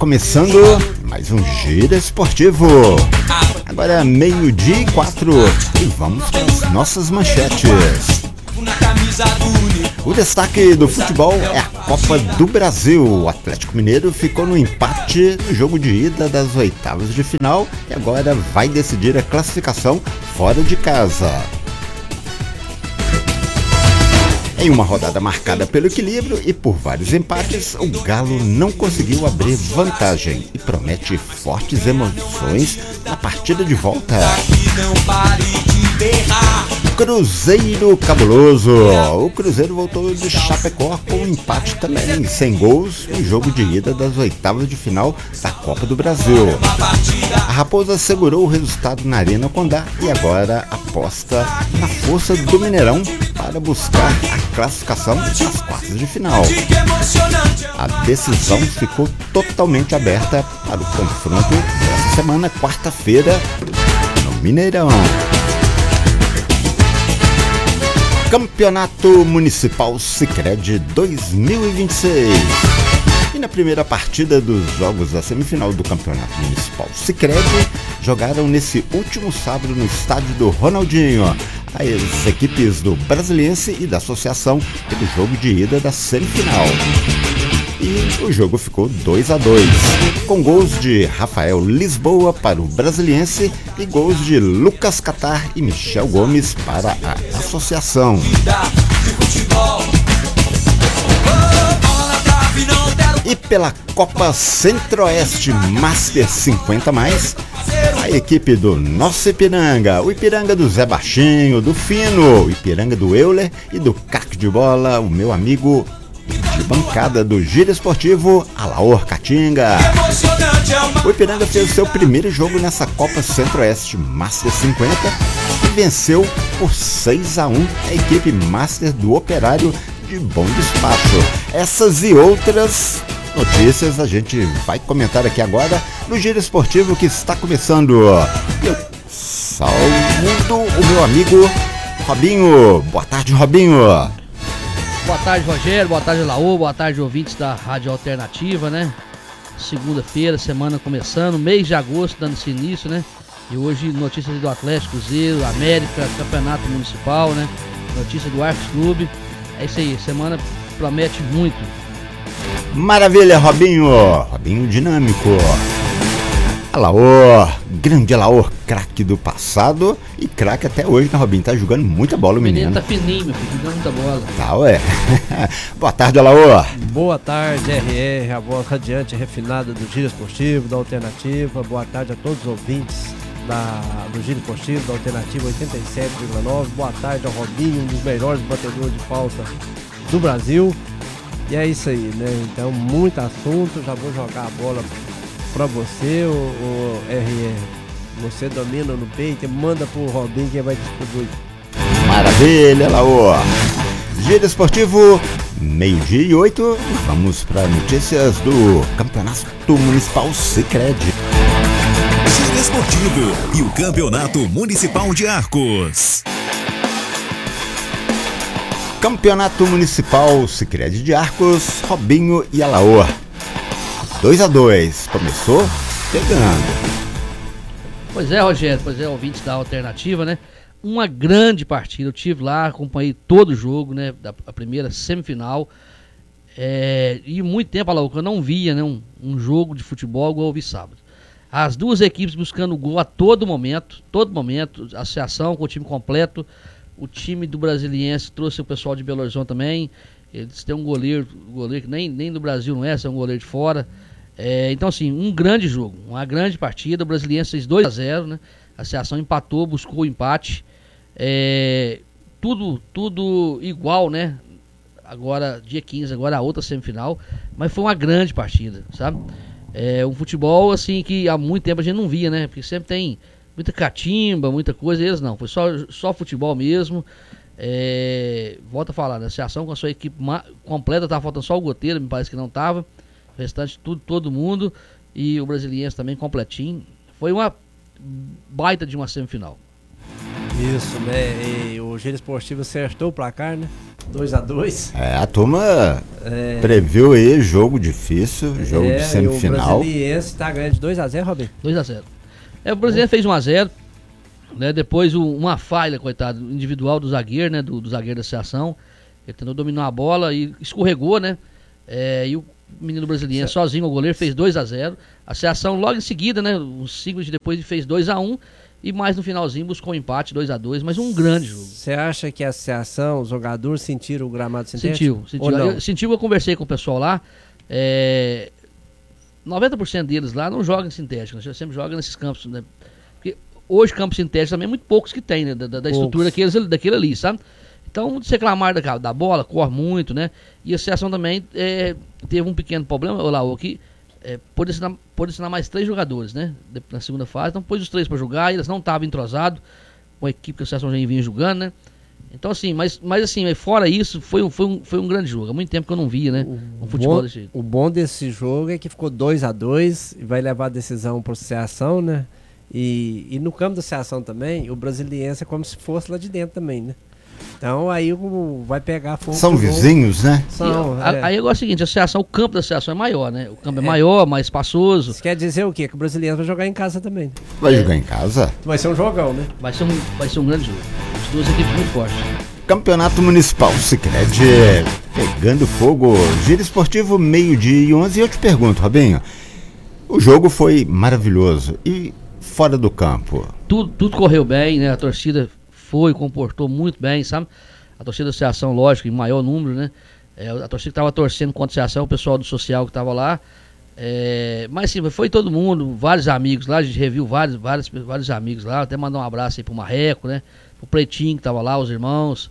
começando mais um Giro Esportivo. Agora é 12:04 e vamos para as nossas manchetes. O destaque do futebol é a Copa do Brasil. O Atlético Mineiro ficou no empate no jogo de ida das oitavas de final e agora vai decidir a classificação fora de casa. Em uma rodada marcada pelo equilíbrio e por vários empates, o Galo não conseguiu abrir vantagem e promete fortes emoções na partida de volta. Cruzeiro cabuloso. O Cruzeiro voltou de Chapecó com um empate também, sem gols, no jogo de ida das oitavas de final da Copa do Brasil. A Raposa segurou o resultado na Arena Condá e agora aposta na força do Mineirão para buscar a classificação nas quartas de final. A decisão ficou totalmente aberta para o confronto dessa semana, quarta-feira, no Mineirão. Campeonato Municipal Sicredi 2026. E na primeira partida dos jogos da semifinal do Campeonato Municipal Sicredi, jogaram nesse último sábado no estádio do Ronaldinho as equipes do Brasiliense e da Associação pelo jogo de ida da semifinal. E o jogo ficou 2-2, com gols de Rafael Lisboa para o Brasiliense e gols de Lucas Catar e Michel Gomes para a Associação. E pela Copa Centro-Oeste Master 50+, a equipe do nosso Ipiranga, o Ipiranga do Zé Baixinho, do Fino, o Ipiranga do Euler e do craque de bola, o meu amigo de bancada do Giro Esportivo, Alaor Catinga. O Ipiranga fez o seu primeiro jogo nessa Copa Centro-Oeste Master 50 e venceu por 6-1 a equipe Master do Operário de Bom Despacho. Essas e outras notícias a gente vai comentar aqui agora no Giro Esportivo que está começando. Eu saúdo o meu amigo Robinho. Boa tarde, Robinho. Boa tarde, Rogério, boa tarde, Laú, boa tarde, ouvintes da Rádio Alternativa, né? Segunda-feira, semana começando, mês de agosto dando esse início, né? E hoje notícias do Atlético, Cruzeiro, América, Campeonato Municipal, né? Notícia do Arcos Clube. É isso aí, semana promete muito. Maravilha, Robinho. Robinho dinâmico. Alaor, grande Alaor, craque do passado e craque até hoje, né, Robinho? Tá jogando muita bola o menino. Tá fininho, meu filho, jogando muita bola. Tá, ué. Boa tarde, Alaor. Boa tarde, RR, a voz radiante e refinada do Giro Esportivo, da Alternativa. Boa tarde a todos os ouvintes do Giro Esportivo, da Alternativa 87,9. Boa tarde ao Robinho, um dos melhores batedores de falta do Brasil. E é isso aí, né? Então, muito assunto, já vou jogar a bola pra você, o RR. Você domina no peito, manda pro Robinho que vai distribuir. Maravilha, Laô. Giro Esportivo, 12:08. Vamos para notícias do Campeonato Municipal Sicredi. Giro Esportivo e o Campeonato Municipal de Arcos. Campeonato Municipal Sicredi de Arcos, Robinho e Alaor. 2-2, começou pegando. Pois é, Rogério, ouvintes da Alternativa, né? Uma grande partida, eu estive lá, acompanhei todo o jogo, né? A primeira semifinal. E muito tempo, Alaor, que eu não via, né? Um jogo de futebol igual eu vi sábado. As duas equipes buscando gol a todo momento, associação com o time completo. O time do Brasiliense trouxe o pessoal de Belo Horizonte também. Eles têm um goleiro que nem do Brasil não é um goleiro de fora. Então, assim, um grande jogo, uma grande partida. O Brasiliense fez 2-0, né? A Associação empatou, buscou o empate. Tudo igual, né? Agora, dia 15, agora a outra semifinal. Mas foi uma grande partida, sabe? Um futebol, assim, que há muito tempo a gente não via, né? Porque sempre tem muita catimba, muita coisa. Eles não, foi só futebol mesmo. Volto a falar, a Associação com a sua equipe completa, tava faltando só o Goteiro, me parece que não tava. O restante todo mundo. E o Brasiliense também completinho. Foi uma baita de uma semifinal. Isso, né? E o Giro Esportivo acertou o placar, né? 2-2. A turma previu aí jogo difícil, jogo de semifinal. O Brasiliense tá ganhando de 2-0, Robin. 2-0. O Brasiliense fez 1-0, né? Depois uma falha, coitado, individual do zagueiro, né? Do zagueiro da Associação. Ele tentou dominar a bola e escorregou, né? E o menino brasileiro sozinho, o goleiro, fez 2-0. A Associação logo em seguida, né? Uns 5 minutos depois, fez 2-1. E mais no finalzinho buscou um empate, 2-2, mas um grande jogo. Você acha que a Associação, os jogadores sentiram o gramado sintético? Sentiu. Eu conversei com o pessoal lá. 90% deles lá não jogam em sintético, né? Sempre jogam nesses campos, né? Porque hoje campos sintéticos também é muito poucos que tem, né? Da estrutura daquele ali, sabe? Então, se reclamar da bola, corre muito, né? E a Associação também teve um pequeno problema, olha lá, que pôde assinar mais 3 jogadores, né? Na segunda fase, então pôs os 3 para jogar, e eles não estavam entrosados com a equipe que a Associação já vinha jogando, né? Então assim, mas assim, fora isso, foi um grande jogo. Há muito tempo que eu não via, né? Um futebol desse jeito. O bom desse jogo é que ficou 2-2 e vai levar a decisão para a Associação, né? E no campo da Associação também, o Brasiliense é como se fosse lá de dentro também, né? Então aí vai pegar fogo. São vizinhos, né? Aí agora é o seguinte, o campo da Associação é maior, né? O campo é maior, mais espaçoso. Isso quer dizer o quê? Que o Brasiliense vai jogar em casa também. Vai jogar em casa? Vai ser um jogão, né? Vai ser um grande jogo. As duas equipes muito fortes. Campeonato Municipal Sicredi pegando fogo. Giro Esportivo, 12:11. E eu te pergunto, Robinho, o jogo foi maravilhoso. E fora do campo? Tudo correu bem, né? A torcida comportou muito bem, sabe? A torcida da Associação, lógico, em maior número, né? A torcida que estava torcendo contra a Associação, o pessoal do social que estava lá. Mas sim, foi todo mundo, vários amigos lá, a gente reviu vários amigos lá, até mandar um abraço aí pro Marreco, né? Pro Pretinho que estava lá, os irmãos.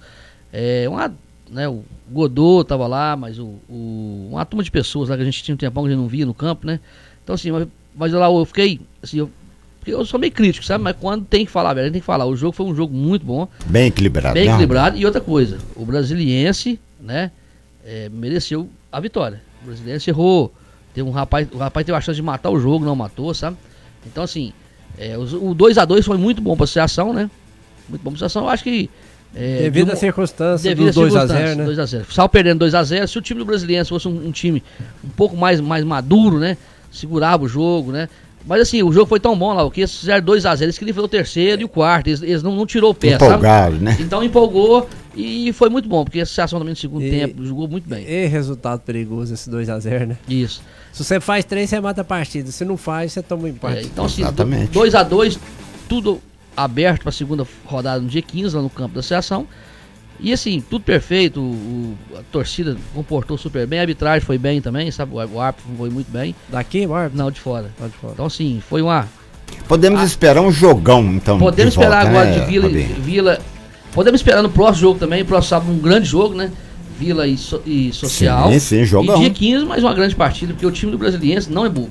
O Godô estava lá, mas uma turma de pessoas lá que a gente tinha um tempão que a gente não via no campo, né? Então assim, mas lá eu fiquei, assim, porque eu sou meio crítico, sabe? Mas quando tem que falar, velho, tem que falar. O jogo foi um jogo muito bom. Bem equilibrado. Bem equilibrado. E outra coisa, o Brasiliense, né? Mereceu a vitória. O Brasiliense errou. O rapaz teve a chance de matar o jogo, não matou, sabe? Então, assim, o 2-2 foi muito bom pra Associação, né? Muito bom pra Associação. Eu acho que... devido à circunstância do 2-0, né? 2-0. Saiu perdendo 2-0. Se o time do Brasiliense fosse um time um pouco mais maduro, né? Segurava o jogo, né? Mas assim, o jogo foi tão bom lá, que eles fizeram 2-0, eles queriam fazer o terceiro e o quarto, eles não tirou o pé, empolgaram, sabe? Né? Então empolgou e foi muito bom, porque a Associação também no segundo tempo jogou muito bem. E resultado perigoso esse 2-0, né? Isso. Se você faz 3, você mata a partida, se não faz, você toma um empate. Então assim, 2-2, tudo aberto para a segunda rodada no dia 15, lá no campo da Associação. E assim, tudo perfeito, a torcida comportou super bem, a arbitragem foi bem também, sabe? O árbitro foi muito bem. Daqui, o árbitro? Não, de fora. Então assim, foi uma... Podemos esperar um jogão, então. Podemos esperar agora de Vila. Podemos esperar no próximo jogo também, próximo sábado um grande jogo, né? Vila e Social. Sim, jogão. E dia 15, mais uma grande partida, porque o time do Brasiliense não é bobo.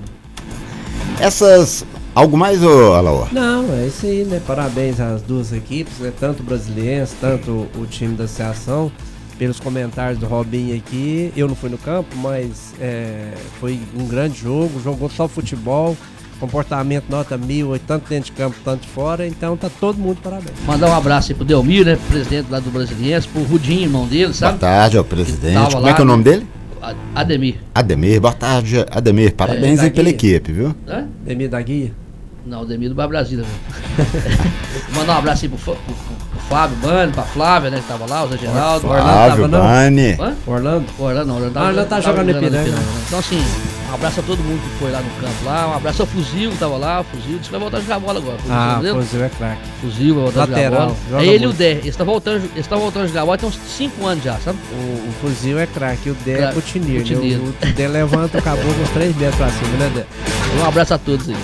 Algo mais, Alaor? Não, é isso aí, né? Parabéns às duas equipes, né? Tanto o Brasiliense, tanto o time da Associação. Pelos comentários do Robinho aqui, eu não fui no campo, mas foi um grande jogo, jogou só futebol, comportamento nota 1000, tanto dentro de campo, tanto de fora, então tá todo mundo parabéns. Mandar um abraço aí pro Delmir, né? Presidente lá do Brasiliense, pro Rudinho, irmão dele, sabe? Boa tarde ao presidente. Como é que é o nome dele? Ademir, boa tarde, Ademir. Parabéns aí pela equipe, viu? Ademir da Guia? Não, o Ademir do Bar Brasília. Mandar um abraço aí pro Fábio Bani, pra Flávia, né, que tava lá, o Zé Geraldo. Flávio Bani. Orlando tá jogando em Ipiranga. Então assim, um abraço a todo mundo que foi lá no campo lá, um abraço ao Fuzil que tava lá, o Fuzil disse que vai voltar a jogar bola agora. O Fuzil é craque. Fuzil vai voltar a jogar bola. É ele e o Dé, eles estão voltando a jogar bola tem uns 5 anos já, sabe? O Fuzil é craque, o Dé é Putinir, né? O Dé levanta o caboclo uns 3 metros pra cima, né, Dé? Um abraço a todos aí.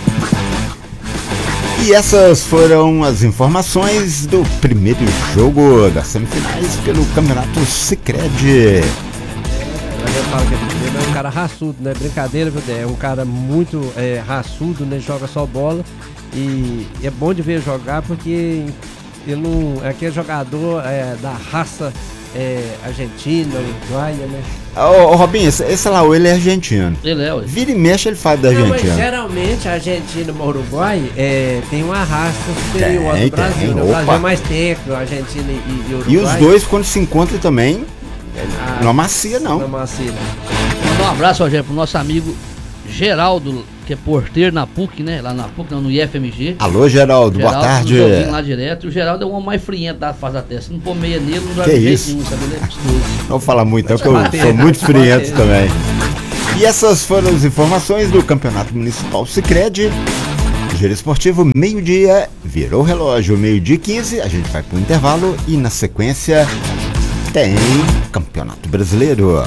E essas foram as informações do primeiro jogo das semifinais pelo Campeonato Sicredi. Eu falo que ele é um cara raçudo, né? Brincadeira, viu? É um cara muito raçudo, né? Joga só bola e é bom de ver jogar porque ele não é aquele jogador da raça argentina, uruguaia, né? Ô Robinho, esse lá, ele é argentino. Ele é, ué. Vira e mexe, ele faz da Argentina. Mas geralmente a Argentina e o Uruguai tem uma raça superior ao do Brasil. Né? O Brasil é mais técnico, a Argentina e o Uruguai. E os dois, quando se encontram também, Não amacia, não. Não amacia, não. Mandar um abraço, Rogério, pro nosso amigo Geraldo, que é porteiro na PUC, né? Lá na PUC, não, no IFMG. Alô, Geraldo, boa tarde. Nos ouvindo lá direto. O Geraldo é o homem mais friento da face da terra. Se não pôr meia nele, não vai Que de jeito isso? nenhum, sabe? Ele é pistoso. Não vou falar muito, não, que eu sou muito friento também. E essas foram as informações do Campeonato Municipal Sicredi. Giro Esportivo, meio-dia, virou o relógio, meio-dia e 15, a gente vai pro intervalo e na sequência tem Campeonato Brasileiro.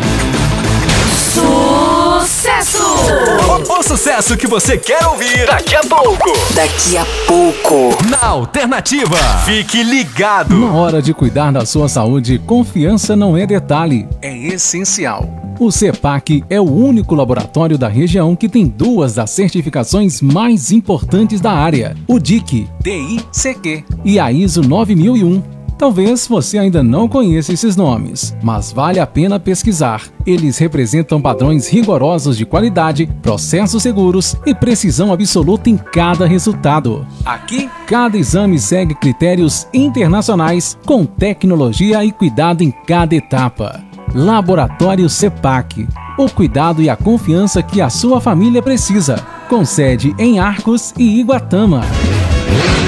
Sucesso! O sucesso que você quer ouvir daqui a pouco. Daqui a pouco. Na Alternativa. Fique ligado. Na hora de cuidar da sua saúde, confiança não é detalhe, é essencial. O CEPAC é o único laboratório da região que tem duas das certificações mais importantes da área, o DIC, DICQ e a ISO 9001. Talvez você ainda não conheça esses nomes, mas vale a pena pesquisar. Eles representam padrões rigorosos de qualidade, processos seguros e precisão absoluta em cada resultado. Aqui, cada exame segue critérios internacionais com tecnologia e cuidado em cada etapa. Laboratório CEPAC. O cuidado e a confiança que a sua família precisa. Com sede em Arcos e Iguatama.